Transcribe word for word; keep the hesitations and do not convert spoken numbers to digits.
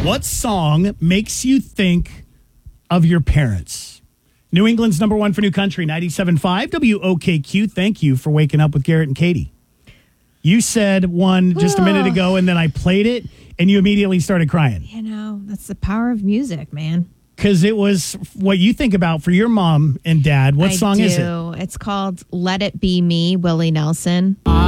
What song makes you think of your parents? New England's number one for New Country, ninety-seven point five W O K Q. Thank you for waking up with Garrett and Katie. You said one just a minute ago, and then I played it, and you immediately started crying. You know, that's the power of music, man. Because it was what you think about for your mom and dad. What I song do. is it? It's called Let It Be Me, Willie Nelson.